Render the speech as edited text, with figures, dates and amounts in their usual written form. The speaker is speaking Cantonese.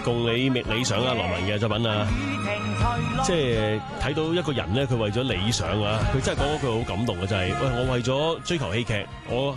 共你覓理想啊，羅文嘅作品啊，即係睇到一個人咧，佢為咗理想啊，佢真係講嗰句好感動嘅就係，喂，我為咗追求戲劇，我